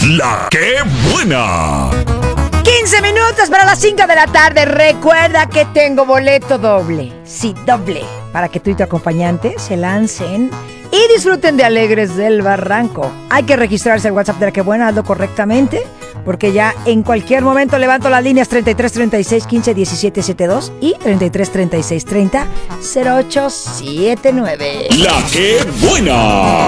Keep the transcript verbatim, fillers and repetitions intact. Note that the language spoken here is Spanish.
La que buena. quince minutos para las cinco de la tarde. Recuerda que tengo boleto doble. Sí, doble. Para que tú y tu acompañante se lancen y disfruten de Alegres del Barranco. Hay que registrarse al WhatsApp de La Que Buena, hazlo correctamente, porque ya en cualquier momento levanto las líneas treinta y tres, treinta y seis, quince, diecisiete, setenta y dos y treinta y tres, treinta y seis, treinta, cero ocho setenta y nueve. La que buena.